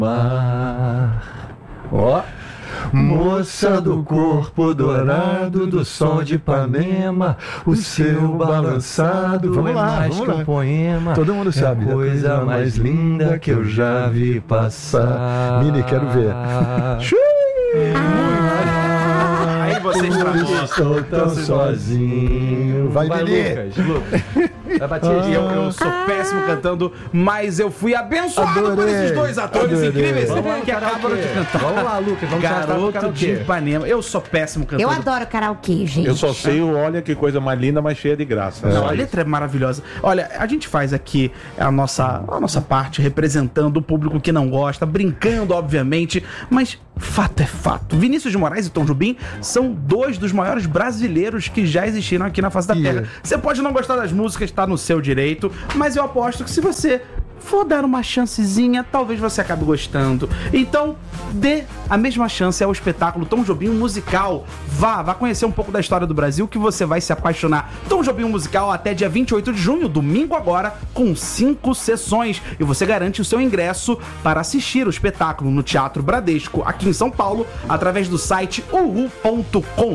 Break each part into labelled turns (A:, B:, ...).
A: Ó. Moça do corpo dourado do sol de Ipanema, o seu balançado
B: vamos lá,
A: mais que um poema.
B: Todo mundo sabe.
A: É a coisa mais linda que eu já vi passar.
B: Mini, quero ver.
C: Aí você
A: Estou tão sozinho.
B: Vai,
A: Lucas. Vai bater.
C: Eu sou péssimo cantando, mas eu fui abençoado por esses dois atores incríveis que acabaram de cantar.
A: Vamos lá, Lucas. Vamos
C: Garoto de Ipanema. Eu sou péssimo cantando.
D: Eu adoro karaokê, gente.
E: Eu só sei o Olha Que Coisa Mais Linda, mas cheia de graça.
C: Não, a letra é maravilhosa. Olha, a gente faz aqui a nossa parte representando o público que não gosta, brincando, obviamente, mas fato é fato. Vinícius de Moraes e Tom Jobim são dois dos maiores brasileiros que já existiram aqui na face da Terra. Você pode não gostar das músicas, tá no seu direito, mas eu aposto que se você for dar uma chancezinha, talvez você acabe gostando. Então, dê a mesma chance ao espetáculo Tom Jobim Musical. Vá conhecer um pouco da história do Brasil que você vai se apaixonar. Tom Jobim Musical até dia 28 de junho, domingo agora, com 5 sessões. E você garante o seu ingresso para assistir o espetáculo no Teatro Bradesco, aqui em São Paulo, através do site uhu.com.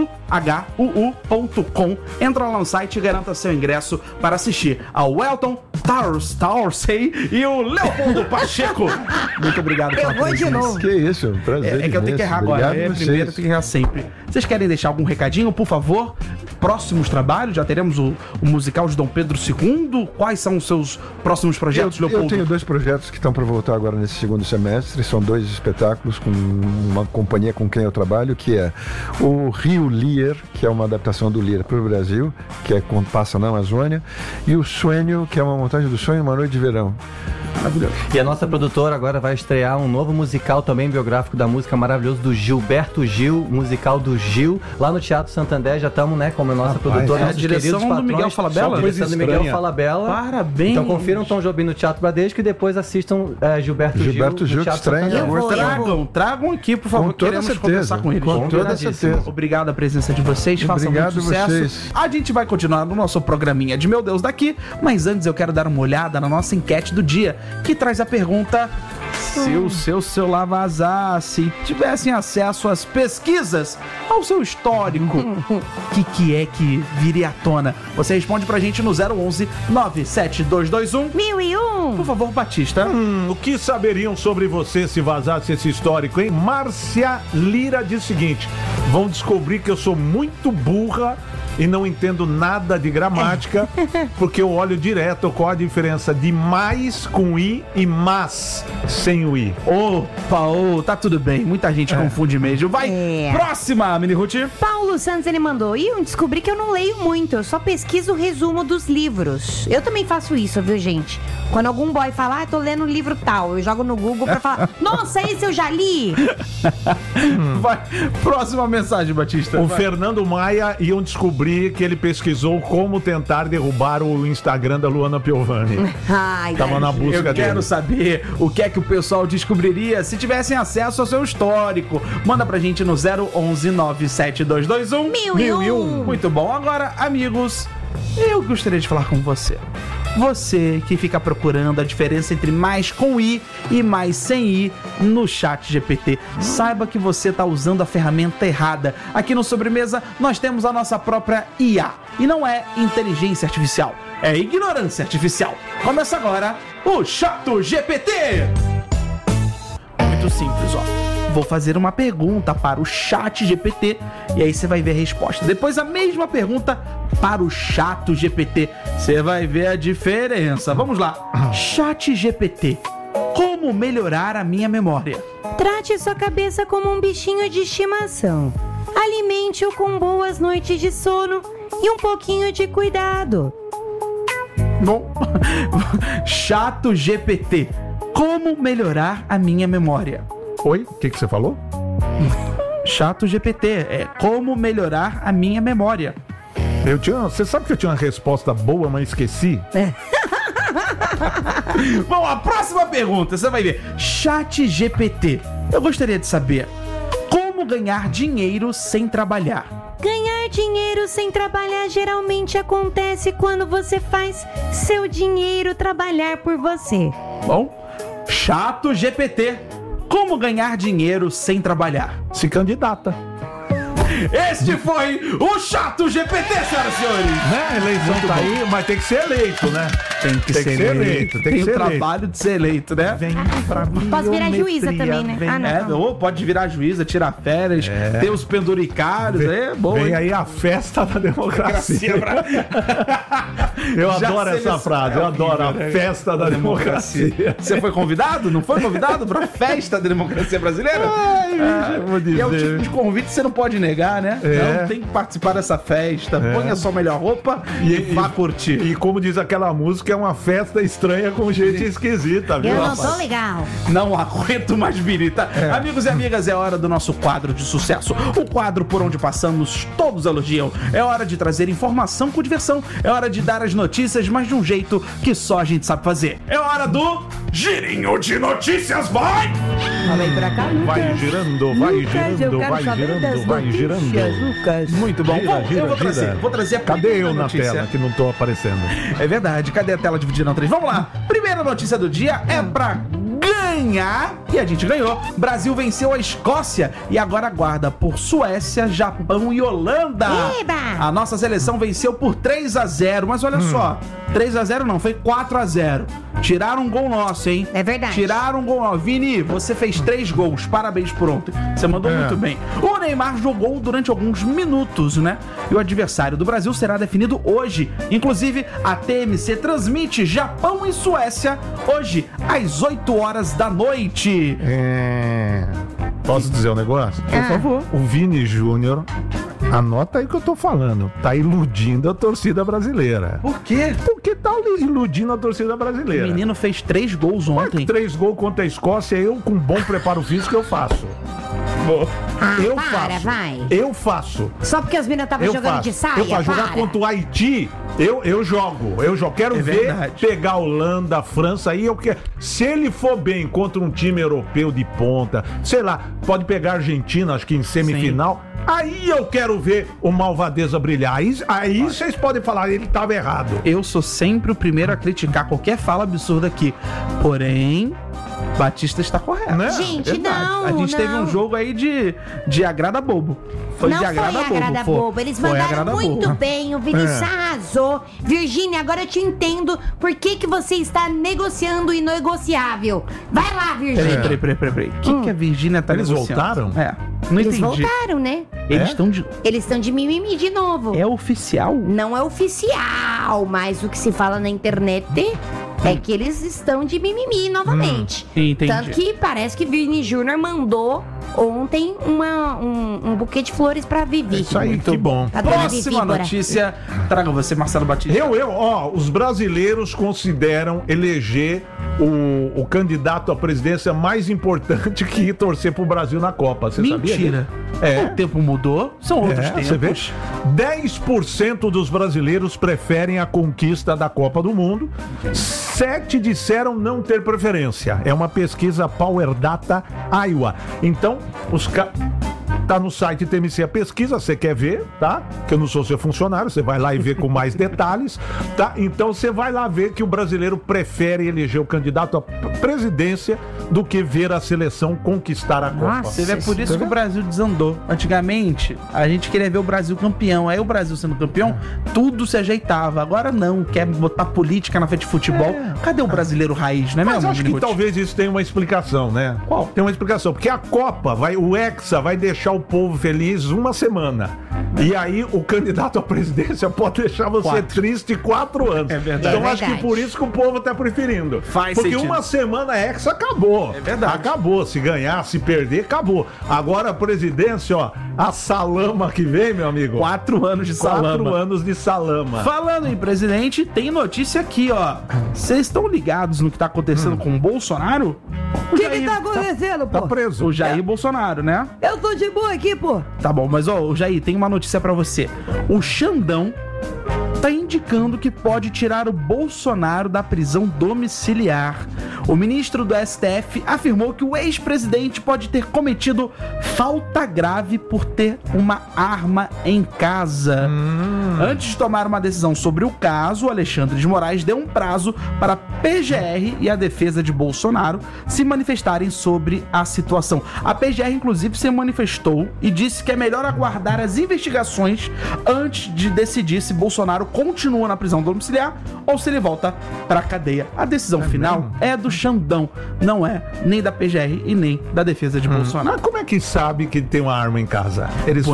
C: uhuu.com. Entra lá no site e garanta seu ingresso para assistir ao Elton, Tarsay e o Leopoldo Pacheco. Muito obrigado pela
D: presença. Eu vou de novo.
B: Que isso, prazer.
C: É que eu tenho que errar agora. Primeiro, eu tenho que errar sempre. Vocês querem deixar algum recadinho, por favor? Próximos trabalhos? Já teremos o musical de Dom Pedro II? Quais são os seus próximos projetos, Leopoldo?
B: Eu tenho 2 projetos que estão para voltar agora nesse segundo semestre. São 2 espetáculos com uma companhia com quem eu trabalho, que é o Rio Lear, que é uma adaptação do Lear para o Brasil, que é quando passa na Amazônia, e o Sonho, que é uma montagem do Sonho, Uma Noite de Verão.
C: Maravilhoso.
A: E a nossa produtora agora vai estrear um novo musical também biográfico da música maravilhoso do Gilberto Gil, musical do Gil, lá no Teatro Santander. Já estamos, né, como a nossa produtora,
C: a direção do Miguel Falabella?
A: Direção do Miguel Falabella.
C: Parabéns.
A: Então confiram Tom Jobim no Teatro Bradesco e depois assistam Gilberto Gil
B: que estreia.
C: Tragam aqui, por favor.
B: Com toda
C: Queremos
B: certeza.
C: conversar com eles.
B: Com toda certeza.
C: Obrigado a presença de vocês. Façam muito sucesso.
B: Vocês.
C: A gente vai continuar no nosso programinha de Meu Deus Daqui, mas antes eu quero dar uma olhada na nossa enquete do dia, que traz a pergunta: se o seu celular vazasse, tivessem acesso às pesquisas, ao seu histórico, o que é que viria à tona? Você responde pra gente no 011 97221
D: 1001.
C: Por favor, Batista.
E: O que saberiam sobre você se vazasse esse histórico, hein? Márcia Lira diz o seguinte: vão descobrir que eu sou muito burra e não entendo nada de gramática, porque eu olho direto qual a diferença de mais com i e mas sem o i.
C: Opa, tá tudo bem. Muita gente confunde mesmo. Vai, próxima, Mini Ruth.
D: Paulo Santos, ele mandou: e eu descobri que eu não leio muito, eu só pesquiso o resumo dos livros. Eu também faço isso, viu, gente? Quando algum boy fala, tô lendo um livro tal, eu jogo no Google pra falar, nossa, esse eu já li.
C: Vai, próxima mensagem, Batista.
E: O Fernando Maia iam descobrir que ele pesquisou como tentar derrubar o Instagram da Luana Piovani. Tava na busca dele.
C: Eu quero saber o que é que o pessoal descobriria se tivessem acesso ao seu histórico. Manda pra gente no 011 97221
D: 1001.
C: Muito bom. Agora, amigos, eu gostaria de falar com você. Você que fica procurando a diferença entre mais com i e mais sem i no ChatGPT, saiba que você está usando a ferramenta errada. Aqui no Sobremesa nós temos a nossa própria IA. E não é inteligência artificial, é ignorância artificial. Começa agora o ChatGPT. Muito simples, ó. Vou fazer uma pergunta para o ChatGPT e aí você vai ver a resposta. Depois a mesma pergunta para o ChatGPT. Você vai ver a diferença. Vamos lá. ChatGPT. Como melhorar a minha memória?
D: Trate sua cabeça como um bichinho de estimação. Alimente-o com boas noites de sono e um pouquinho de cuidado.
C: Bom, ChatGPT. Como melhorar a minha memória?
E: Oi? O que você falou?
C: ChatGPT. É como melhorar a minha memória.
E: Você sabe que eu tinha uma resposta boa, mas esqueci?
C: Bom, a próxima pergunta, você vai ver. ChatGPT. Eu gostaria de saber como ganhar dinheiro sem trabalhar.
D: Ganhar dinheiro sem trabalhar geralmente acontece quando você faz seu dinheiro trabalhar por você.
C: Bom, Chato GPT. Como ganhar dinheiro sem trabalhar?
E: Se candidata.
C: Este foi o Chato GPT, senhoras e senhores.
E: Né? A eleição
C: Muito
E: tá
C: bom.
E: aí, mas tem que ser eleito, né?
C: Tem que ser eleito.
E: Tem que
C: o
E: ser
C: trabalho de ser eleito, né?
E: Vem pra
D: Posso virar juíza
E: biometria,
D: também, né?
E: vem-
D: Ah, não.
C: Ou pode virar juíza, tirar férias, ter os penduricários, é bom.
E: Vem
C: hein?
E: aí a festa da democracia. Eu
C: Já
E: adoro essa
C: seleção-
E: frase, eu
C: é
E: adoro a
C: horrível, né?
E: festa da democracia.
C: Você foi convidado? Não foi convidado pra festa da democracia brasileira?
E: eu vou dizer.
C: E é o tipo de convite que você não pode negar, né?
E: É.
C: Não tem que participar dessa festa. Ponha sua melhor roupa e vá curtir.
E: E como diz aquela música, é uma festa estranha com gente esquisita, viu?
D: Eu não
E: rapaz?
D: tô legal.
C: Não aguento mais birita. Amigos e amigas, é hora do nosso quadro de sucesso. O quadro por onde passamos, todos elogiam. É hora de trazer informação com diversão. É hora de dar as notícias, mas de um jeito que só a gente sabe fazer. É hora do Girinho de Notícias, vai!
D: Vem pra cá, Lucas.
E: Vai girando, vai girando, vai girando, vai girando.
D: Lucas.
C: Muito bom.
E: Gira,
C: Bom,
E: gira,
C: eu
E: gira.
C: vou trazer a
E: Cadê
C: primeira
E: eu na
C: notícia.
E: tela que não tô aparecendo?
C: É verdade, cadê a tela dividida em 3? Vamos lá. Primeira notícia do dia é pra ganhar. E a gente ganhou. Brasil venceu a Escócia e agora aguarda por Suécia, Japão e Holanda.
D: Eba!
C: A nossa seleção venceu por 3-0, mas olha só, 3-0 não, foi 4-0. Tiraram um gol nosso, hein?
D: É verdade.
C: Tiraram um gol nosso. Vini, você fez 3 gols. Parabéns por ontem. Você mandou muito bem. O Neymar jogou durante alguns minutos, né? E o adversário do Brasil será definido hoje. Inclusive, a TMC transmite Japão e Suécia hoje, às 8 horas da noite.
E: Posso dizer um negócio?
D: Por favor.
E: O Vini Júnior, anota aí o que eu tô falando, tá iludindo a torcida brasileira.
C: Por quê?
E: Porque tá iludindo a torcida
C: O
E: brasileira.
C: menino fez 3 gols ontem.
E: 3 gols contra a Escócia, eu com bom preparo físico eu faço. Eu
D: para,
E: faço.
D: vai.
E: Eu faço.
D: Só porque as meninas estavam
E: Eu
D: jogando
E: faço.
D: de saia?
E: Eu faço. Jogar
D: para.
E: contra o Haiti, eu jogo. Eu jogo. Quero
C: É
E: ver
C: verdade.
E: pegar a Holanda, a França aí. Eu quero. Se ele for bem contra um time europeu de ponta, sei lá, pode pegar a Argentina, acho que em semifinal. Aí eu quero ver o Malvadeza brilhar. Aí vocês podem falar, ele estava errado.
C: Eu sou sempre o primeiro a criticar qualquer fala absurda aqui. Porém, Batista está correto.
E: Né?
D: Gente,
C: Verdade.
D: não,
C: A gente
D: não.
C: teve um jogo aí de agrada bobo. Foi
D: Não
C: de
D: foi
C: agrada bobo.
D: agrada bobo. Eles
C: Foi
D: mandaram
C: agrada
D: muito
C: bobo.
D: bem. O Vinícius arrasou. Virgínia, agora eu te entendo por que você está negociando o inegociável. Vai lá, Virgínia.
C: Peraí. O que a Virgínia tá
E: Eles
C: negociando?
E: voltaram?
C: É. Não
D: Eles
C: entendi.
D: voltaram, né?
C: Eles estão de...
D: Eles estão de mimimi de novo.
C: É oficial?
D: Não é oficial, mas o que se fala na internet é que eles estão de mimimi novamente.
C: Entendi.
D: Tanto que parece que Vini Júnior mandou ontem um buquê de flores pra Vivi.
E: Isso aí, que bom.
D: A dona
C: Próxima
D: Vivíbora.
C: notícia. Traga você, Marcelo Batista.
E: Os brasileiros consideram eleger o candidato à presidência mais importante que ir torcer pro Brasil na Copa. Você sabia?
C: Mentira.
E: É.
C: O tempo mudou. São outros tempos.
E: Você vê? 10% dos brasileiros preferem a conquista da Copa do Mundo. 7 disseram não ter preferência. É uma pesquisa Power Data Iowa. Então, tá no site TMC a pesquisa, você quer ver, tá? Que eu não sou seu funcionário, você vai lá e vê com mais detalhes, tá? Então você vai lá ver que o brasileiro prefere eleger o candidato à presidência do que ver a seleção conquistar a Copa.
C: Você vê, é por isso que o Brasil desandou. Antigamente, a gente queria ver o Brasil campeão. Aí o Brasil sendo campeão, tudo se ajeitava. Agora não, quer botar política na frente de futebol. Cadê o brasileiro raiz, não é
E: Mas
C: mesmo?
E: acho que
C: Miniguti?
E: talvez isso tenha uma explicação, né?
C: Qual?
E: Tem uma explicação, porque a Copa, o Hexa vai deixar o povo feliz uma semana. E aí o candidato à presidência pode deixar você
C: 4.
E: triste 4 anos.
C: É verdade.
E: Então
D: É
E: acho que
D: verdade.
E: por isso que o povo tá preferindo.
C: Faz
E: porque
C: sentido.
E: uma semana Hexa acabou.
C: É verdade.
E: Acabou. Se ganhar, se perder, acabou. Agora a presidência, ó, a salama que vem, meu amigo.
C: 4 anos de salama.
E: 4 anos de salama.
C: Falando em presidente, tem notícia aqui, ó. Vocês estão ligados no que tá acontecendo com o Bolsonaro?
D: O que tá acontecendo,
E: Tá
D: pô?
E: preso.
C: O Jair Bolsonaro, né?
D: Eu tô de boa aqui, pô.
C: Tá bom, mas ó, Jair, tem uma notícia pra você. O Xandão tá indicando que pode tirar o Bolsonaro da prisão domiciliar. O ministro do STF afirmou que o ex-presidente pode ter cometido falta grave por ter uma arma em casa. Antes de tomar uma decisão sobre o caso, o Alexandre de Moraes deu um prazo para a PGR e a defesa de Bolsonaro se manifestarem sobre a situação. A PGR, inclusive, se manifestou e disse que é melhor aguardar as investigações antes de decidir se Bolsonaro continua na prisão domiciliar ou se ele volta para a cadeia. A decisão final é do Xandão, não é nem da PGR e nem da defesa de Bolsonaro.
E: Mas como é que sabe que tem uma arma em casa? Eles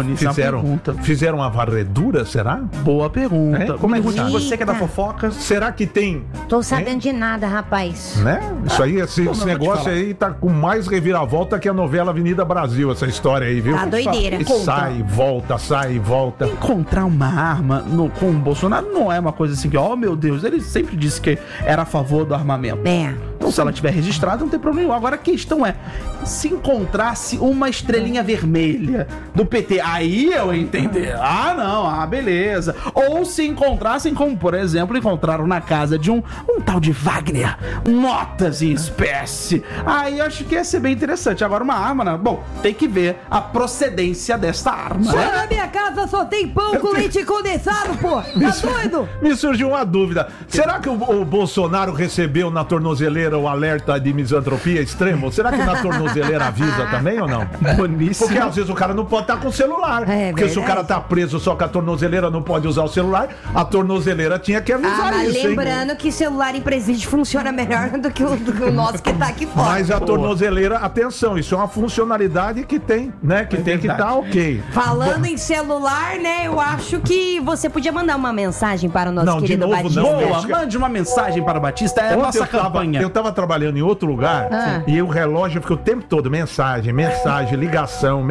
E: fizeram uma varredura, será?
C: Boa pergunta.
E: Como é que
C: Ruth, você que é da
D: Eita.
C: fofoca?
E: Será que tem?
D: Tô sabendo de nada, rapaz.
E: Né? Isso aí, esse
C: vou te
E: negócio
C: falar.
E: aí tá com mais reviravolta que a novela Avenida Brasil, essa história aí, viu?
D: Tá doideira.
E: E sai e volta, sai e volta.
C: Encontrar uma arma com o Bolsonaro não é uma coisa assim que, oh meu Deus, ele sempre disse que era a favor do armamento.
D: É.
C: Então, se ela tiver registrada, não tem problema nenhum. Agora, a questão é, se encontrasse uma estrelinha vermelha do PT, aí eu entender. Ah, não, beleza. Ou se encontrassem, como, por exemplo, encontraram na casa de um tal de Wagner, notas em espécie. Aí eu acho que ia ser bem interessante. Agora, uma arma, né? Bom, tem que ver a procedência desta arma, né?
D: Na minha casa só tem pão com leite condensado, pô. Tá doido?
E: Me surgiu uma dúvida. Será que o Bolsonaro recebeu na tornozeleira o alerta de misantropia extrema? Será que na tornozeleira avisa também ou não?
C: Boníssimo.
E: Porque às vezes o cara não pode estar com o celular.
D: É
E: porque se o cara tá preso só com a tornozeleira, não pode usar o celular, a tornozeleira tinha que avisar
D: Mas
E: isso, hein?
D: lembrando que celular em presídio funciona melhor do que o nosso que tá aqui fora.
E: Mas a tornozeleira, atenção, isso é uma funcionalidade que tem, né? Que tem que
C: verdade.
E: estar ok.
D: Falando em celular, né? Eu acho que você podia mandar uma mensagem para o nosso
E: Não, de
D: querido
E: novo,
D: Batista.
E: não.
C: Boa, mande uma mensagem para o Batista, é a
E: Ontem
C: nossa campanha.
E: eu tava trabalhando em outro lugar e o relógio fica o tempo todo mensagem, ligação.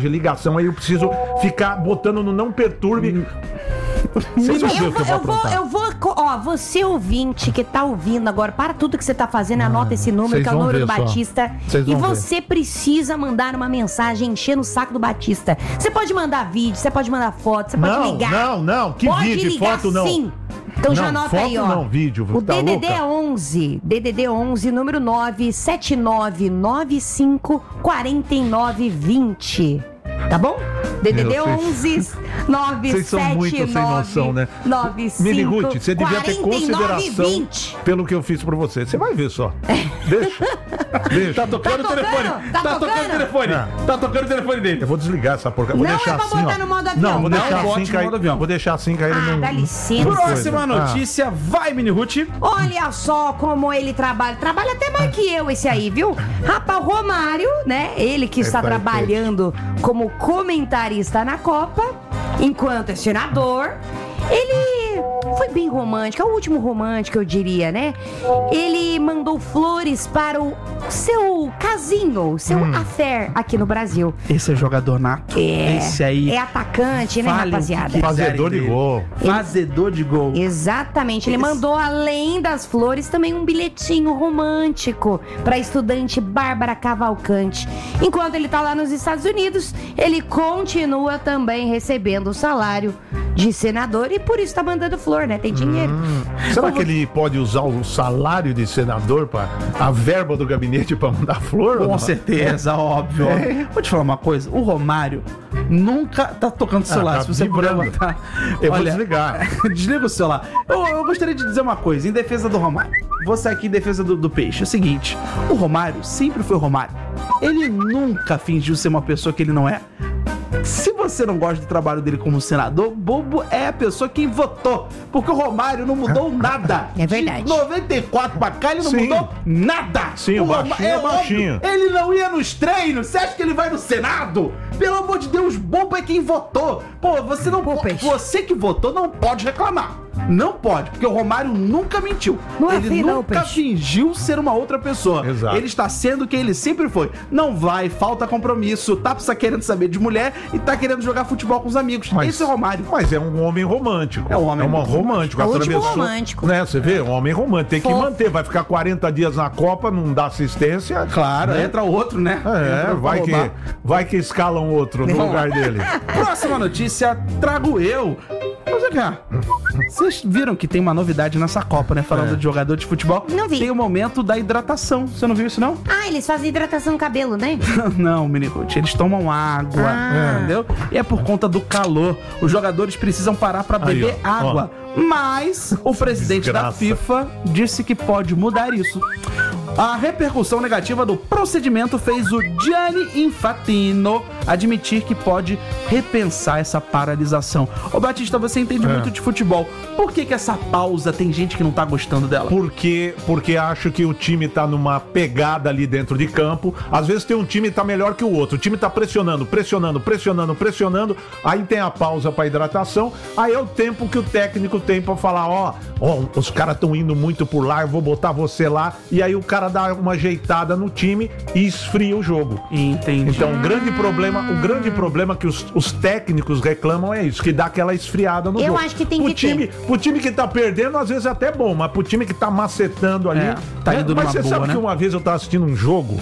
E: Aí eu preciso ficar botando no não perturbe. Vocês vão ver o que eu vou aprontar.
D: Ó, você ouvinte que tá ouvindo agora, para tudo que você tá fazendo, anota esse número,
E: vocês
D: que é o
E: vão
D: número do
E: ver só.
D: Batista.
E: Vocês
D: E
E: vão ver.
D: você precisa mandar uma mensagem enchendo o saco do Batista. Você pode mandar vídeo, você pode mandar foto, você pode ligar.
E: Não, que
D: Pode
E: vídeo,
D: ligar,
E: foto não.
D: sim. Então já
E: Não,
D: anota
E: foto
D: aí, ó.
E: não, vídeo,
D: O
E: tá
D: DDD
E: louca?
D: é 11, número 979954920. Tá bom? DDD
E: Meu,
D: 11
E: Vocês são muito sem noção, né?
D: 95
E: Miniguti, você devia ter
D: 49
E: consideração
D: 20.
E: pelo que eu fiz pra você. Você vai ver só. Deixa.
C: Tá tocando o telefone.
D: Tá
C: Tá tocando o
D: tocando?
C: telefone. Tá tocando o telefone dele.
E: Eu vou desligar essa porca. Vou
D: Não
E: deixar
D: é pra
E: assim,
D: botar
E: ó.
D: no modo avião.
E: Não, vou
D: Não,
E: deixar
C: bote
E: assim,
C: no
E: que aí,
C: modo avião.
E: vou deixar assim que aí ele
D: Ah,
E: não...
D: dá licença.
C: Próxima
E: Ah.
C: notícia, vai, Mini Ruth.
D: Olha só como ele trabalha. Trabalha até mais que eu esse aí, viu? Rapaz, o Romário, né? Ele que está
E: vai ter.
D: trabalhando como comentarista na Copa, enquanto é senador. Ele foi bem romântico, é o último romântico, eu diria, né? Ele mandou flores para o seu casinho, seu affair aqui no Brasil.
C: Esse é jogador nato. Esse aí.
D: É atacante, né,
C: Fale o que
D: rapaziada?
C: quiser.
E: Fazedor de
C: dele.
E: gol.
C: Fazedor de gol.
D: Exatamente, ele mandou, além das flores, também um bilhetinho romântico para a estudante Bárbara Cavalcante. Enquanto ele tá lá nos Estados Unidos, ele continua também recebendo o salário de senador e por isso tá mandando flor, né? Tem dinheiro.
E: Será que ele pode usar o salário de senador para a verba do gabinete para mandar flor? ou
C: Com
E: não?
C: certeza, óbvio. Vou te falar uma coisa, o Romário nunca tá tocando o celular.
E: tá
C: Se você puder
E: vibrando.
C: botar.
E: Eu vou desligar.
C: Desliga o celular. Eu gostaria de dizer uma coisa, em defesa do Romário. Vou sair aqui em defesa do Peixe. É o seguinte, o Romário sempre foi Romário. Ele nunca fingiu ser uma pessoa que ele não é. Se você não gosta do trabalho dele como senador, bobo é a pessoa que votou. Porque o Romário não mudou nada.
D: É verdade.
C: De 94 pra cá, ele não
E: Sim.
C: mudou nada.
E: Sim, o baixinho é baixinho.
C: óbvio, ele não ia nos treinos. Você acha que ele vai no Senado? Pelo amor de Deus, bobo é quem votou. Pô, você não
D: Pô,
C: pode.
D: Peixe.
C: Você que votou não pode reclamar. Não pode, porque o Romário nunca mentiu.
D: Não é
C: ele
D: assim, não,
C: nunca
D: Peixe.
C: fingiu ser uma outra pessoa.
E: Exato.
C: Ele está sendo quem ele sempre foi. Não vai, falta compromisso, tá querendo saber de mulher e tá querendo jogar futebol com os amigos. Esse é o Romário.
E: Mas é um homem romântico.
C: É um homem
E: romântico.
D: É o último
E: atravessou-
D: romântico.
E: Né, você vê? Um homem romântico. Tem que
D: Fofo.
E: manter. Vai ficar 40 dias na Copa, não dá assistência.
C: Claro, entra outro, né?
E: É,
C: Entra pra roubar.
E: vai que escalam outro no lugar dele.
C: Próxima notícia, trago eu. Vamos cá. Vocês viram que tem uma novidade nessa Copa, né? Falando de jogador de futebol.
D: Não vi.
C: Tem o momento da hidratação. Você não viu isso, não?
D: Ah, eles fazem hidratação no cabelo, né?
C: Não, Miniruth. Eles tomam água, entendeu? E é por conta do calor. Os jogadores precisam parar pra beber água. Mas o presidente da FIFA disse que pode mudar isso. A repercussão negativa do procedimento fez o Gianni Infantino admitir que pode repensar essa paralisação. Ô Batista, você entende muito de futebol. Por que essa pausa tem gente que não tá gostando dela?
E: Porque acho que o time tá numa pegada ali dentro de campo. Às vezes tem um time que tá melhor que o outro. O time tá pressionando. Aí tem a pausa pra hidratação. Aí é o tempo que o técnico tem pra falar, ó, os caras estão indo muito por lá, eu vou botar você lá. E aí o cara dá uma ajeitada no time e esfria o jogo.
C: Entendi.
E: Então o grande problema que os técnicos reclamam é isso, que dá aquela esfriada no jogo.
D: Eu acho que tem que ter.
E: Pro time que tá perdendo, às vezes é até bom, mas pro time que tá macetando ali...
C: tá indo numa
E: mas você
C: boa,
E: sabe
C: né?
E: que uma vez eu tava assistindo um jogo,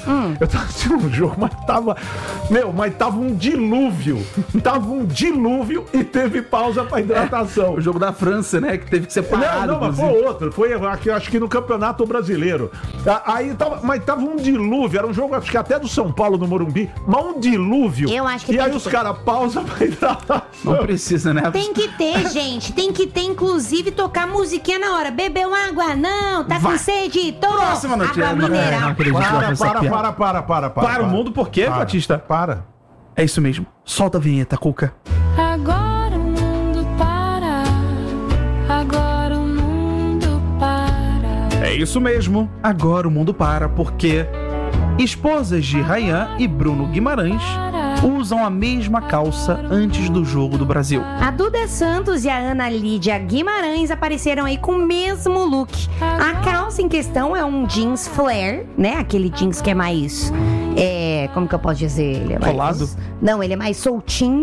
E: mas tava um dilúvio. Tava um dilúvio e teve pausa pra hidratação.
C: O jogo da França, né? Que teve que ser parado.
E: Não, mas foi outro. Foi aqui, acho que no Campeonato Brasileiro. Aí tava um dilúvio. Era um jogo, acho que até do São Paulo, no Morumbi. Mas um dilúvio.
D: Eu acho que
E: e
D: tem
E: aí
D: que
E: os
D: ter.
E: caras pausam pra hidratação.
C: Não precisa, né?
D: Tem que ter, gente. Tem que ter, inclusive, tocar musiquinha na hora. Bebeu água? Não. Tá com sede? Tô.
C: Próxima notícia.
D: Água mineral.
C: Não acredito que vai fazer essa piada.
E: Para.
C: Para o mundo, por quê, Batista?
E: Para.
C: É isso mesmo. Solta a vinheta, Cuca.
F: Agora o mundo para. Agora o mundo para.
C: É isso mesmo. Agora o mundo para, porque esposas de Rayan e Bruno Guimarães usam a mesma calça antes do jogo do Brasil.
D: A Duda Santos e a Ana Lídia Guimarães apareceram aí com o mesmo look. A calça em questão é um jeans flare, né? Aquele jeans que é mais... como que eu posso dizer? Ele é mais...
C: Colado?
D: Não, ele é mais soltinho.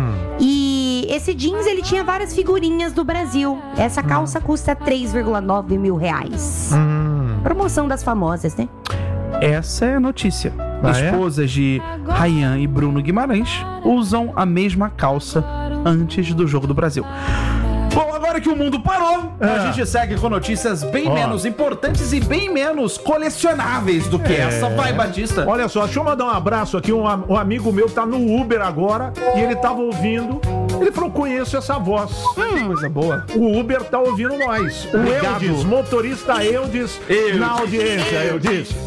D: E esse jeans, ele tinha várias figurinhas do Brasil. Essa calça custa 3,9 mil reais. Promoção das famosas, né?
C: Essa é a notícia. Esposas de Rayan e Bruno Guimarães usam a mesma calça antes do jogo do Brasil. Bom, agora que o mundo parou, a gente segue com notícias bem menos importantes e bem menos colecionáveis do que essa. Vai, Batista.
E: Olha só, deixa eu mandar um abraço aqui. Um amigo meu tá no Uber agora e ele tava ouvindo. Ele falou, conheço essa voz.
C: Coisa boa.
E: O Uber tá ouvindo nós. O
C: Obrigado.
E: Eudes, motorista Eudes, na audiência. Eudes.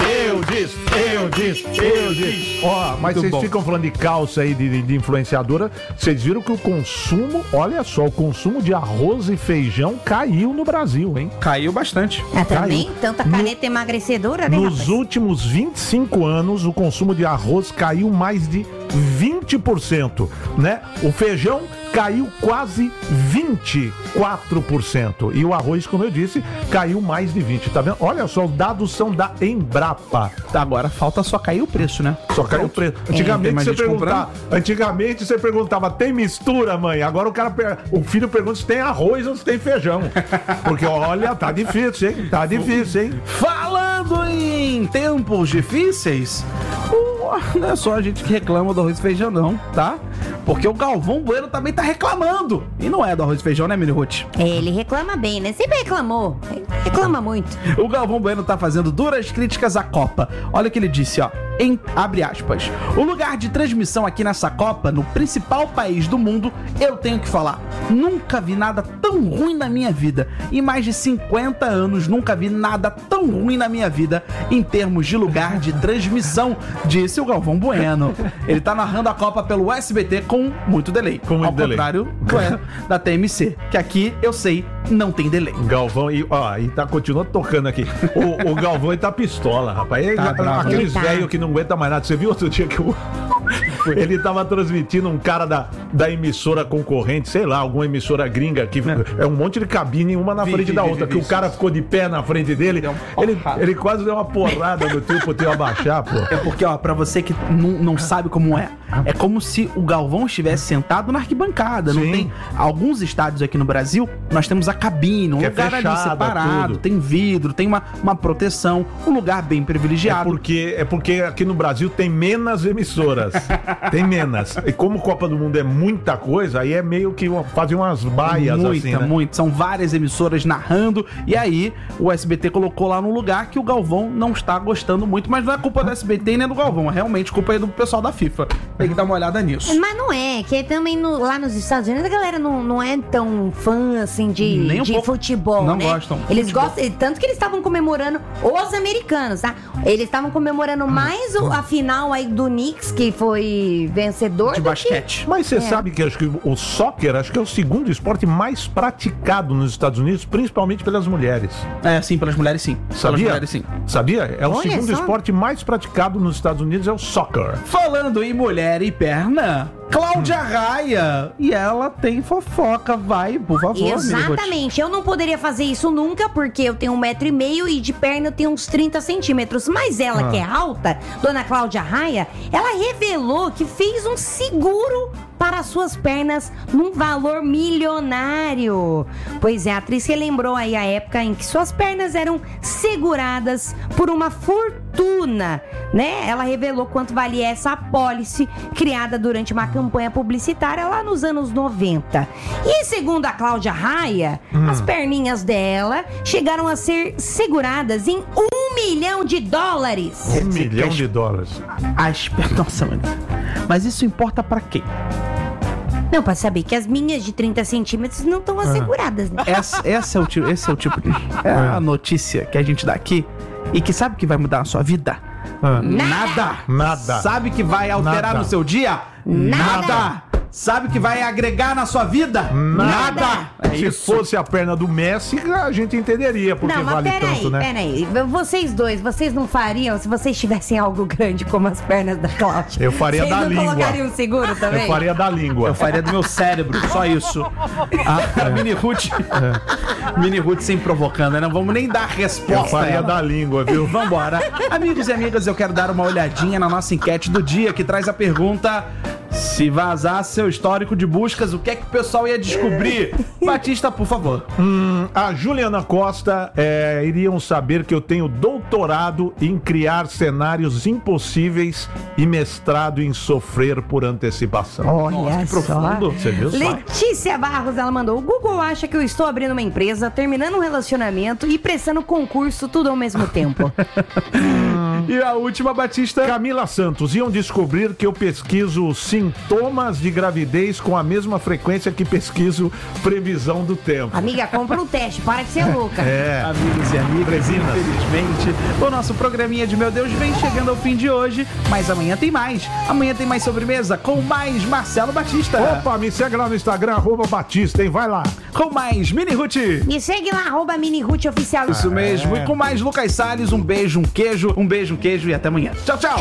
E: Ó, mas
C: Muito
E: vocês
C: bom.
E: ficam falando de calça aí, de influenciadora. Vocês viram que o consumo, olha só, o consumo de arroz e feijão caiu no Brasil, hein?
C: Caiu bastante.
D: Também, tanta caneta emagrecedora, né,
E: Nos
D: rapaz?
E: últimos 25 anos, o consumo de arroz caiu mais de 20%, né? O feijão caiu quase 24%. E o arroz, como eu disse, caiu mais de 20%. Tá vendo? Olha só, os dados são da Embrapa.
C: Tá, agora falta só cair o preço, né?
E: Só caiu o preço.
C: Tem mais gente
E: Antigamente você perguntava, tem mistura, mãe? Agora o filho pergunta se tem arroz ou se tem feijão. Porque olha, tá difícil, hein? Tá difícil, hein?
C: Falando em tempos difíceis, não é só a gente que reclama do arroz e feijão, não, tá? Porque o Galvão Bueno também tá reclamando. E não é do arroz e feijão, né, Miniruth?
D: Ele reclama bem, né? Sempre reclamou. Reclama muito.
C: O Galvão Bueno tá fazendo duras críticas à Copa. Olha o que ele disse, ó. Abre aspas. O lugar de transmissão aqui nessa Copa, no principal país do mundo, eu tenho que falar. Nunca vi nada tão ruim na minha vida. Em mais de 50 anos, nunca vi nada tão ruim na minha vida em termos de lugar de transmissão, disse o Galvão Bueno. Ele tá narrando a Copa pelo SBT com muito delay.
E: Com muito
C: ao
E: delay.
C: contrário da TMC, que aqui, eu sei, não tem delay.
E: Galvão, e tá continuando tocando aqui. O Galvão, ele tá pistola, rapaz.
C: Tá bravo.
E: Aqueles
D: Ele tá.
E: velhos que não aguentam mais nada. Você viu outro dia que ele tava transmitindo um cara da emissora concorrente, sei lá, alguma emissora gringa, que é um monte de cabine, uma na frente da outra, que o cara ficou de pé na frente dele. Ele quase deu uma porrada no tio pro tio abaixar, pô.
C: É porque, ó, pra você que não sabe como é como se o Galvão estivesse sentado na arquibancada. Não
E: Sim.
C: tem alguns estádios aqui no Brasil, nós temos a cabine, um
E: Que é
C: lugar ali
E: fechada,
C: separado,
E: tudo.
C: tem vidro, tem uma proteção, um lugar bem privilegiado.
E: É porque aqui no Brasil tem menos emissoras. Tem menos. E como Copa do Mundo é muita coisa, aí é meio que fazer umas baias assim, né?
C: Muito. São várias emissoras narrando. E aí, o SBT colocou lá no lugar que o Galvão não está gostando muito. Mas não é culpa do SBT nem do Galvão. É realmente culpa aí do pessoal da FIFA. Tem que dar uma olhada nisso.
D: Mas não é, que também lá nos Estados Unidos a galera não é tão fã assim
C: Nem um
D: de
C: pouco.
D: futebol,
C: Não
D: né?
C: gostam.
D: Eles gostam, tanto que eles estavam comemorando os americanos, tá? Eles estavam comemorando mais a final aí do Knicks, que foi vencedor
C: De
D: do
C: basquete.
E: Mas você sabe que acho que o soccer acho que é o segundo esporte mais praticado nos Estados Unidos, principalmente pelas mulheres.
C: É, sim, pelas mulheres sim. Pelas
E: Sabia?
C: mulheres sim.
E: Sabia? É o
D: Olha
E: segundo
D: só.
E: esporte mais praticado nos Estados Unidos, é o soccer.
C: Falando em mulher e perna, Cláudia Raia. E ela tem fofoca. Vai, por favor, Mini Ruth.
D: Exatamente, eu não poderia fazer isso nunca, porque eu tenho 1,5 m e de perna eu tenho uns 30 centímetros. Mas ela, que é alta, dona Cláudia Raia, ela revelou que fez um seguro para suas pernas num valor milionário. Pois é, a atriz relembrou aí a época em que suas pernas eram seguradas por uma fortuna, né? Ela revelou quanto valia essa apólice criada durante uma campanha publicitária lá nos anos 90. E segundo a Cláudia Raia, as perninhas dela chegaram a ser seguradas em $1 milhão.
E: $1 milhão.
C: Nossa, mano. Mas isso importa pra quem?
D: Não, pra saber que as minhas de 30 centímetros não estão asseguradas, né?
C: Esse é o tipo de... É a notícia que a gente dá aqui e que sabe que vai mudar a sua vida? Nada. Sabe que vai alterar
E: Nada.
C: no seu dia?
D: Nada.
C: Sabe que vai agregar na sua vida? Nada. É
E: Se
C: isso.
E: fosse a perna do Messi, a gente entenderia porque
D: Não, mas
E: vale tanto, né?
D: peraí. Vocês dois, vocês não fariam se vocês tivessem algo grande como as pernas da Cláudia?
E: Eu faria
D: vocês
E: da
D: não
E: língua.
D: colocariam seguro também?
E: Eu faria da língua.
C: Eu faria do meu cérebro, só isso. A Mini Ruth. Mini Ruth sem provocando, né? Não vamos nem dar resposta.
E: Eu faria
C: a ela.
E: da língua, viu?
C: Vambora. Amigos e amigas, eu quero dar uma olhadinha na nossa enquete do dia, que traz a pergunta: se vazar seu histórico de buscas, o que é que o pessoal ia descobrir? Batista, por favor.
E: A Juliana Costa iriam saber que eu tenho doutorado em criar cenários impossíveis e mestrado em sofrer por antecipação.
D: Olha
C: que
D: só.
C: profundo.
E: Você viu?
D: Letícia Barros, ela mandou: o Google acha que eu estou abrindo uma empresa, terminando um relacionamento e prestando concurso tudo ao mesmo tempo.
C: E a última, Batista.
E: Camila Santos, iam descobrir que eu pesquiso sintomas de gravidez com a mesma frequência que pesquiso previsão do tempo.
D: Amiga, compra um teste, para de ser louca.
C: Amigos e amigas, infelizmente, o nosso programinha de Meu Deus vem chegando ao fim de hoje, mas amanhã tem mais. Amanhã tem mais sobremesa com mais Marcelo Batista.
E: Opa, me segue lá no Instagram, @Batista, hein? Vai lá.
C: Com mais Mini Ruth.
D: Me segue lá, @MiniRuth Oficial.
C: Isso mesmo. E com mais Lucas Salles, um beijo, um queijo e até amanhã. Tchau, tchau.